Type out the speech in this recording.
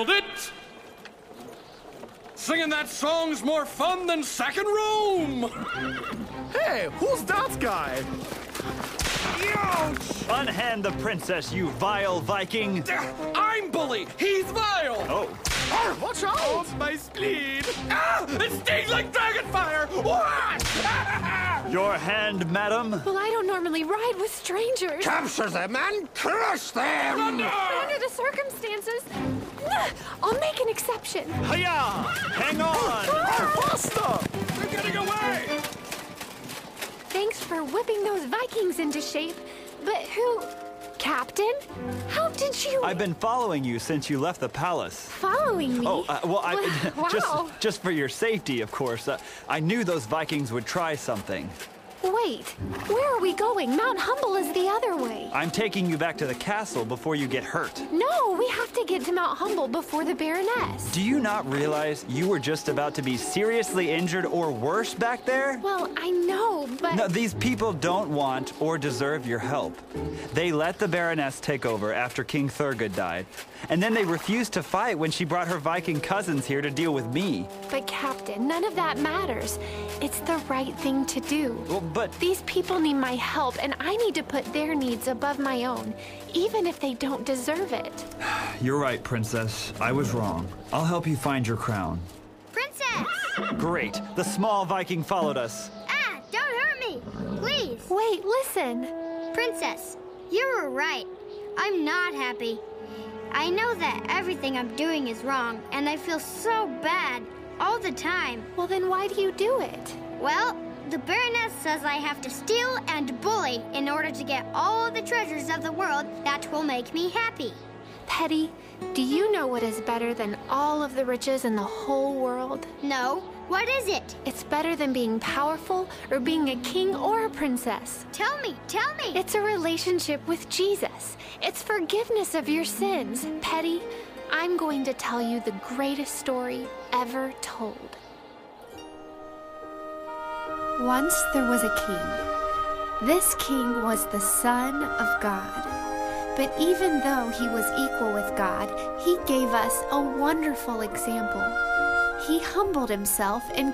it! Singing that song's more fun than Second Rome! Hey, who's that guy? Ouch! Unhand the princess, you vile Viking! I'm Bully! He's Vile! Oh, Watch out! My spleen! Ah! It stings like dragon fire! What? your hand, madam? Well, I don't normally ride with strangers. Capture them and crush them! Thunder! Under the circumstances, I'll make an exception. Hiya! Hang on! Faster! They're getting away! Thanks for whipping those Vikings into shape. But who... Captain? How did you... I've been following you since you left the palace. Following me? Oh, well, Wow. just for your safety, of course. I knew those Vikings would try something. Wait, where are we going? Mount Humble is the other way. I'm taking you back to the castle before you get hurt. No, we have to get to Mount Humble before the Baroness. Do you not realize you were just about to be seriously injured or worse back there? Well, I know, but... No, these people don't want or deserve your help. They let the Baroness take over after King Thurgood died. And then they refused to fight when she brought her Viking cousins here to deal with me. But Captain, none of that matters. It's the right thing to do. Well, but These people need my help, and I need to put their needs above my own, even if they don't deserve it. you're right, Princess. I was wrong. I'll help you find your crown. Princess! Great. The small Viking followed us. Ah, don't hurt me! Please! Wait, listen. Princess, you were right. I'm not happy. I know that everything I'm doing is wrong, and I feel so bad all the time. Well, then why do you do it? Well, the Baroness says I have to steal and bully in order to get all the treasures of the world that will make me happy. Petty, do you know what is better than all of the riches in the whole world? No, what is it? It's better than being powerful or being a king or a princess. Tell me, tell me! It's a relationship with Jesus. It's forgiveness of your sins. Petty, I'm going to tell you the greatest story ever told. Once there was a king. This king was the Son of God. But even though he was equal with God, he gave us a wonderful example. He humbled himself and